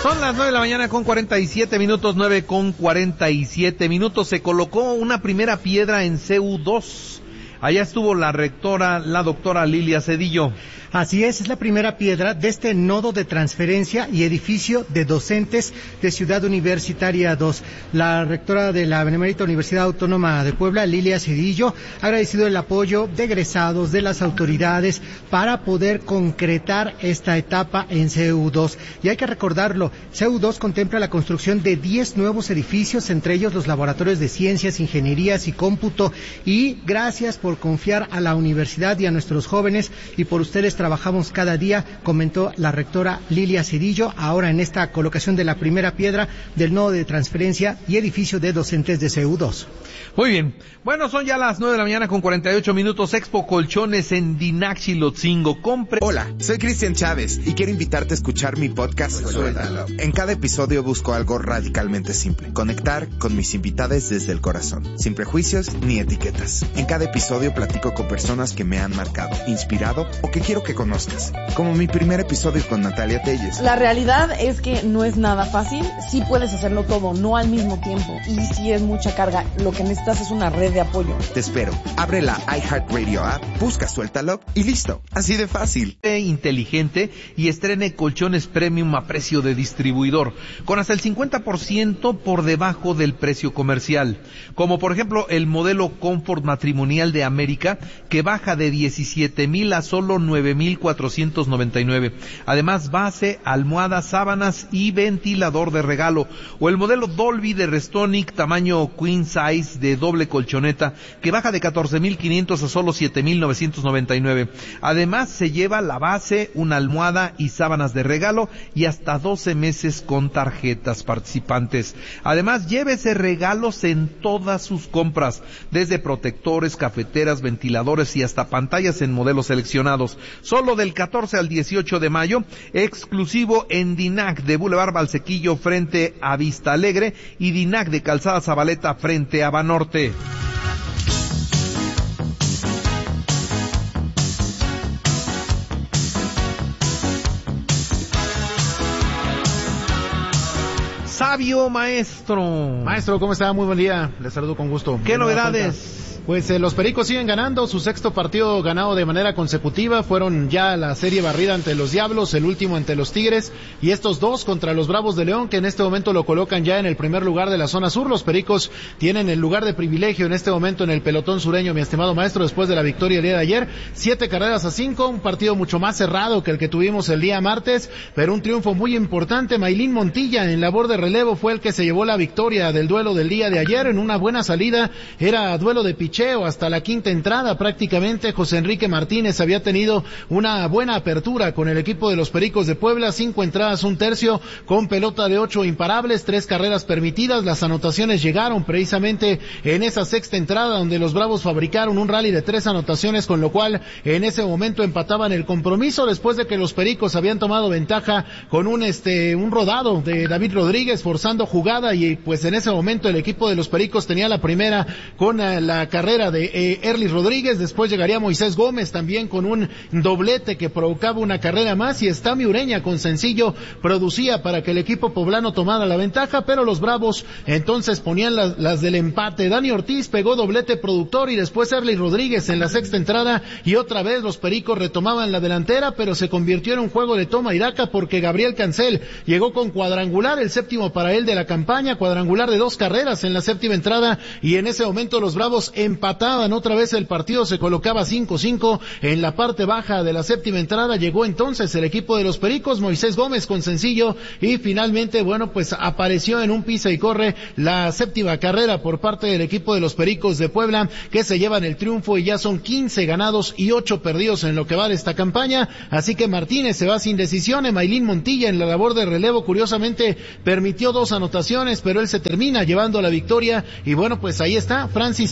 Son las 9 de la mañana con 47 minutos, 9 con 47 minutos. Se colocó una primera piedra en CU2. Allá estuvo la rectora, la doctora Lilia Cedillo. Así es la primera piedra de este nodo de transferencia y edificio de docentes de Ciudad Universitaria 2. La rectora de la Benemérita Universidad Autónoma de Puebla, Lilia Cedillo, ha agradecido el apoyo de egresados, de las autoridades, para poder concretar esta etapa en CU2. Y hay que recordarlo, CU2 contempla la construcción de 10 nuevos edificios, entre ellos los laboratorios de ciencias, ingenierías y cómputo. Y gracias por confiar a la universidad y a nuestros jóvenes, y por ustedes trabajamos cada día, comentó la rectora Lilia Cedillo, ahora en esta colocación de la primera piedra del nodo de transferencia y edificio de docentes de CU2. Muy bien. Bueno, son ya las 9 de la mañana con 48 minutos. Expo Colchones en Dinac, Xilotzingo. Hola, soy Cristian Chávez y quiero invitarte a escuchar mi podcast Suéltalo. En cada episodio busco algo radicalmente simple: conectar con mis invitados desde el corazón, sin prejuicios ni etiquetas. En cada episodio platico con personas que me han marcado, inspirado o que quiero que conozcas, como mi primer episodio con Natalia Telles. La realidad es que no es nada fácil. Sí puedes hacerlo todo, no al mismo tiempo, y sí es mucha carga. Lo que necesitas es una red de apoyo. Te espero. Abre la iHeartRadio app, busca Suéltalo y listo. Así de fácil. Inteligente y estrene colchones premium a precio de distribuidor, con hasta el 50% por debajo del precio comercial. Como por ejemplo el modelo Comfort Matrimonial de América, que baja de 17,000 a solo 9,499. Además, base, almohadas, sábanas y ventilador de regalo. O el modelo Dolby de Restonic, tamaño queen size de doble colchoneta, que baja de 14,500 a solo 7,999. Además, se lleva la base, una almohada y sábanas de regalo, y hasta 12 meses con tarjetas participantes. Además, llévese regalos en todas sus compras, desde protectores, cafeteras, ventiladores y hasta pantallas en modelos seleccionados. Solo del 14 al 18 de mayo, exclusivo en Dinac de Boulevard Valsequillo frente a Vista Alegre y Dinac de Calzada Zabaleta frente a Banorte. Sabio maestro. Maestro, ¿cómo está? Muy buen día. Les saludo con gusto. ¿Qué novedades? Pues los Pericos siguen ganando, su sexto partido ganado de manera consecutiva. Fueron ya la serie barrida ante los Diablos, el último ante los Tigres, y estos dos contra los Bravos de León, que en este momento lo colocan ya en el primer lugar de la zona sur. Los Pericos tienen el lugar de privilegio en este momento en el pelotón sureño, mi estimado maestro, después de la victoria el día de ayer. 7-5, un partido mucho más cerrado que el que tuvimos el día martes, pero un triunfo muy importante. Maylin Montilla, en labor de relevo, fue el que se llevó la victoria del duelo del día de ayer, en una buena salida. Era duelo de picheo hasta la quinta entrada prácticamente. José Enrique Martínez había tenido una buena apertura con el equipo de los Pericos de Puebla, 5 entradas, 1/3, con pelota de 8 imparables, 3 carreras permitidas. Las anotaciones llegaron precisamente en esa sexta entrada, donde los Bravos fabricaron un rally de 3 anotaciones, con lo cual en ese momento empataban el compromiso, después de que los Pericos habían tomado ventaja con un rodado de David Rodríguez forzando jugada, y pues en ese momento el equipo de los Pericos tenía la primera con la carrera de Erlis Rodríguez. Después llegaría Moisés Gómez también con un doblete que provocaba una carrera más, y Estami Ureña con sencillo producía para que el equipo poblano tomara la ventaja, pero los Bravos entonces ponían las del empate. Dani Ortiz pegó doblete productor, y después Erlis Rodríguez en la sexta entrada, y otra vez los Pericos retomaban la delantera, pero se convirtió en un juego de toma y daca, porque Gabriel Cancel llegó con cuadrangular, el séptimo para él de la campaña, cuadrangular de 2 carreras en la séptima entrada, y en ese momento los Bravos empataban otra vez el partido, se colocaba 5-5 en la parte baja de la séptima entrada. Llegó entonces el equipo de los Pericos, Moisés Gómez con sencillo, y finalmente, bueno, pues apareció en un pisa y corre la séptima carrera por parte del equipo de los Pericos de Puebla, que se llevan el triunfo, y ya son 15 ganados y 8 perdidos en lo que va de esta campaña. Así que Martínez se va sin decisión. Maylin Montilla en la labor de relevo, curiosamente permitió 2 anotaciones, pero él se termina llevando la victoria, y bueno, pues ahí está Francis Peguero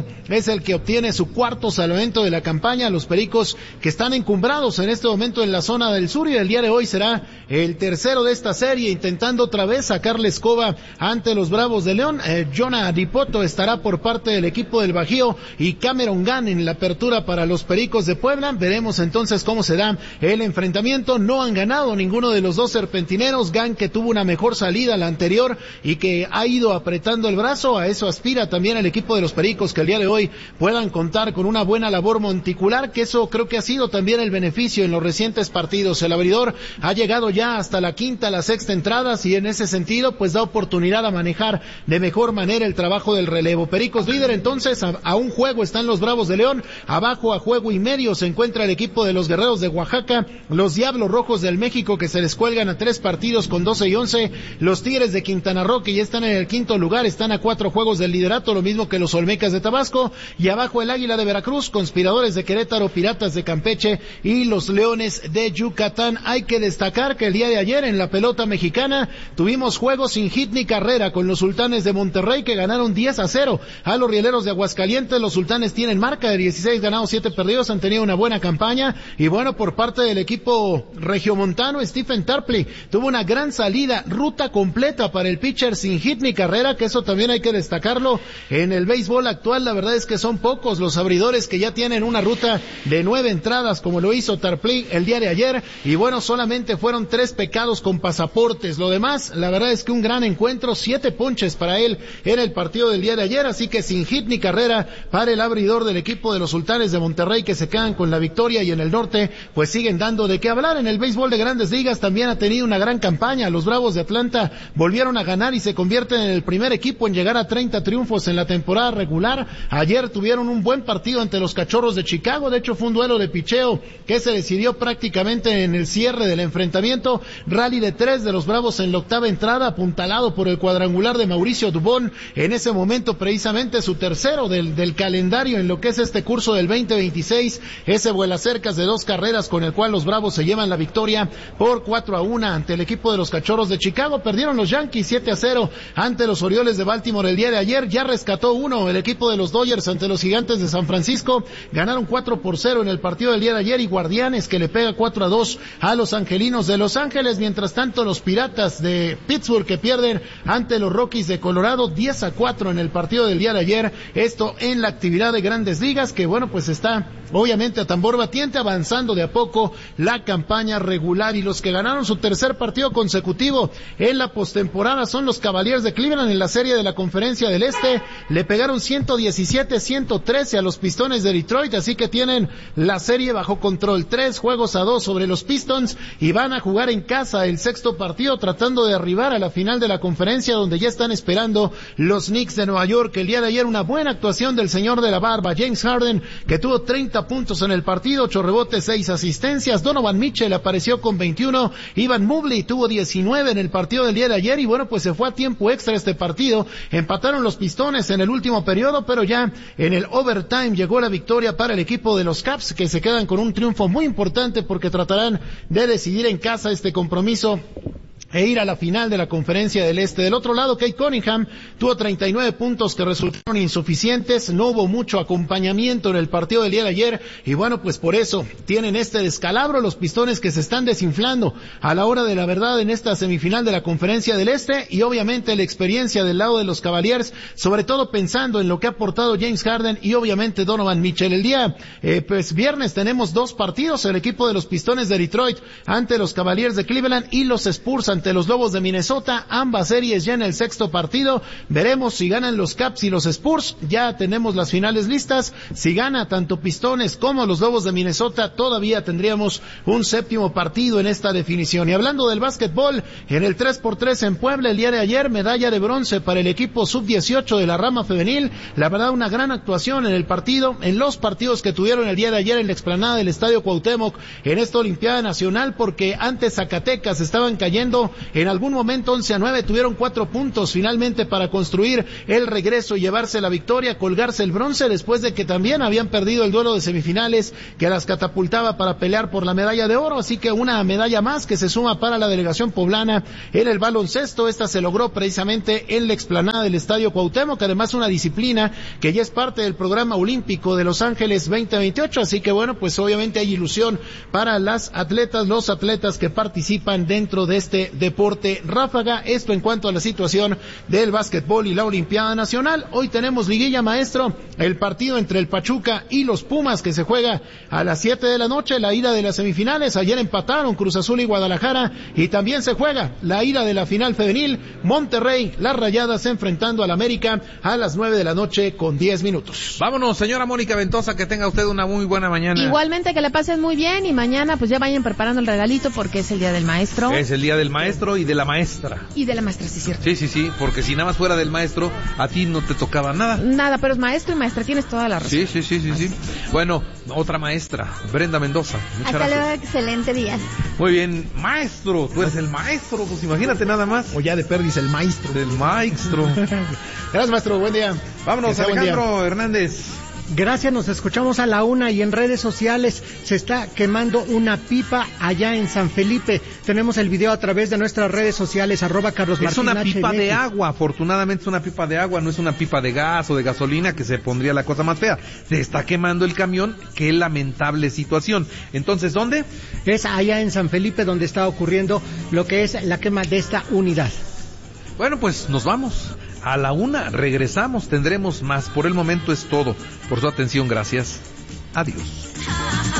partido es el que obtiene su cuarto salvamento de la campaña. Los Pericos, que están encumbrados en este momento en la zona del sur, y el día de hoy será el tercero de esta serie, intentando otra vez sacarle escoba ante los Bravos de León. Jonah Dipoto estará por parte del equipo del Bajío y Cameron Gunn en la apertura para los Pericos de Puebla. Veremos entonces cómo se da el enfrentamiento. No han ganado ninguno de los dos serpentineros. Gunn, que tuvo una mejor salida la anterior y que ha ido apretando el brazo, a eso aspira también el equipo de los Pericos, que el día de hoy puedan contar con una buena labor monticular, que eso creo que ha sido también el beneficio en los recientes partidos. El abridor ha llegado ya hasta la quinta, la sexta entradas, y en ese sentido pues da oportunidad a manejar de mejor manera el trabajo del relevo. Pericos líder entonces, a un juego están los Bravos de León, abajo a juego y medio se encuentra el equipo de los Guerreros de Oaxaca, los Diablos Rojos del México, que se les cuelgan a 3 partidos con 12 y 11, los Tigres de Quintana Roo, que ya están en el quinto lugar, están a 4 juegos del liderato, lo mismo que los Olmecas de Tabasco, y abajo el Águila de Veracruz, Conspiradores de Querétaro, Piratas de Campeche y los Leones de Yucatán. Hay que destacar que el día de ayer en la pelota mexicana tuvimos juegos sin hit ni carrera con los Sultanes de Monterrey, que ganaron 10-0 a los Rieleros de Aguascalientes. Los Sultanes tienen marca de 16 ganados, 7 perdidos, han tenido una buena campaña, y bueno, por parte del equipo regiomontano, Stephen Tarpley tuvo una gran salida, ruta completa para el pitcher sin hit ni carrera, que eso también hay que destacarlo. En el béisbol actual la verdad es que son pocos los abridores que ya tienen una ruta de 9 entradas como lo hizo Tarpley el día de ayer, y bueno, solamente fueron 3 pecados con pasaportes. Lo demás, la verdad es que un gran encuentro, 7 ponches para él en el partido del día de ayer, así que sin hit ni carrera para el abridor del equipo de los Sultanes de Monterrey, que se quedan con la victoria, y en el norte pues siguen dando de qué hablar. En el béisbol de Grandes Ligas también ha tenido una gran campaña. Los Bravos de Atlanta volvieron a ganar y se convierten en el primer equipo en llegar a 30 triunfos en la temporada regular. Ayer tuvieron un buen partido ante los Cachorros de Chicago, de hecho fue un duelo de picheo que se decidió prácticamente en el cierre del enfrentamiento. Rally de 3 de los Bravos en la octava entrada, apuntalado por el cuadrangular de Mauricio Dubón, en ese momento precisamente su tercero del calendario en lo que es este curso del 2026, ese vuelacercas de 2 carreras con el cual los Bravos se llevan la victoria por 4-1 ante el equipo de los Cachorros de Chicago. Perdieron los Yankees 7-0 ante los Orioles de Baltimore el día de ayer. Ya rescató uno el equipo de los Dodgers ante los Gigantes de San Francisco, ganaron 4-0 en el partido del día de ayer, y Guardianes, que le pega 4-2 a los Angelinos de Los Ángeles. Mientras tanto, los Piratas de Pittsburgh, que pierden ante los Rockies de Colorado 10-4 en el partido del día de ayer. Esto en la actividad de Grandes Ligas, que bueno, pues está obviamente a tambor batiente, avanzando de a poco la campaña regular, y los que ganaron su tercer partido consecutivo en la postemporada son los Cavaliers de Cleveland en la serie de la Conferencia del Este. Le pegaron 117-113 a los Pistones de Detroit, así que tienen la serie bajo control, 3-2 sobre los Pistons, y van a jugar en casa el sexto partido, tratando de arribar a la final de la conferencia, donde ya están esperando los Knicks de Nueva York. El día de ayer una buena actuación del señor de la barba, James Harden, que tuvo 30 puntos en el partido, 8 rebotes, 6 asistencias. Donovan Mitchell apareció con 21, Evan Mobley tuvo 19 en el partido del día de ayer, y bueno, pues se fue a tiempo extra este partido. Empataron los Pistones en el último periodo, pero ya en el overtime llegó la victoria para el equipo de los Caps, que se quedan con un triunfo muy importante porque tratarán de decidir en casa este compromiso e ir a la final de la Conferencia del Este. Del otro lado, Kate Cunningham tuvo 39 puntos que resultaron insuficientes, no hubo mucho acompañamiento en el partido del día de ayer, y bueno, pues por eso tienen este descalabro los Pistones, que se están desinflando a la hora de la verdad en esta semifinal de la Conferencia del Este, y obviamente la experiencia del lado de los Cavaliers, sobre todo pensando en lo que ha aportado James Harden y obviamente Donovan Mitchell. El día pues viernes tenemos 2 partidos, el equipo de los Pistones de Detroit ante los Cavaliers de Cleveland y los Spurs ante los Lobos de Minnesota, ambas series ya en el sexto partido. Veremos si ganan los Caps y los Spurs, ya tenemos las finales listas. Si gana tanto Pistones como los Lobos de Minnesota, todavía tendríamos un séptimo partido en esta definición. Y hablando del básquetbol, en el 3x3 en Puebla el día de ayer, medalla de bronce para el equipo sub-18 de la rama femenil. La verdad, una gran actuación en el partido, en los partidos que tuvieron el día de ayer en la explanada del Estadio Cuauhtémoc en esta Olimpiada Nacional, porque antes Zacatecas estaban cayendo partido. En algún momento 11-9 tuvieron 4 puntos finalmente para construir el regreso y llevarse la victoria, colgarse el bronce después de que también habían perdido el duelo de semifinales que las catapultaba para pelear por la medalla de oro. Así que una medalla más que se suma para la delegación poblana en el baloncesto. Esta se logró precisamente en la explanada del Estadio Cuauhtémoc, que además una disciplina que ya es parte del programa olímpico de Los Ángeles 2028, así que bueno, pues obviamente hay ilusión para los atletas que participan dentro de este deporte ráfaga. Esto en cuanto a la situación del básquetbol y la Olimpiada Nacional. Hoy tenemos liguilla, maestro, el partido entre el Pachuca y los Pumas que se juega a las 7 de la noche, la ida de las semifinales. Ayer empataron Cruz Azul y Guadalajara, y también se juega la ida de la final femenil, Monterrey, las Rayadas enfrentando al América a las 9 de la noche con 10 minutos. Vámonos, señora Mónica Ventosa, que tenga usted una muy buena mañana. Igualmente, que la pasen muy bien, y mañana pues ya vayan preparando el regalito porque es el día del maestro. Es el día del maestro y de la maestra. Y de la maestra, sí, cierto. Sí, porque si nada más fuera del maestro, a ti no te tocaba nada. Nada, pero es maestro y maestra, tienes toda la razón. Sí. Bueno, otra maestra, Brenda Mendoza. Muchas gracias. Hasta luego, excelente día. Muy bien, maestro, tú eres el maestro, pues imagínate nada más. O ya de perdis el maestro. Del maestro. Gracias, maestro, buen día. Vámonos, Alejandro Hernández. Gracias, nos escuchamos a la 1 y en redes sociales se está quemando una pipa allá en San Felipe. Tenemos el video a través de nuestras redes sociales, @CarlosMartín. Es una pipa de agua, afortunadamente es una pipa de agua, no es una pipa de gas o de gasolina, que se pondría la cosa más fea. Se está quemando el camión, qué lamentable situación. Entonces, ¿dónde? Es allá en San Felipe donde está ocurriendo lo que es la quema de esta unidad. Bueno, pues nos vamos. A la 1 regresamos, tendremos más. Por el momento es todo. Por su atención, gracias. Adiós.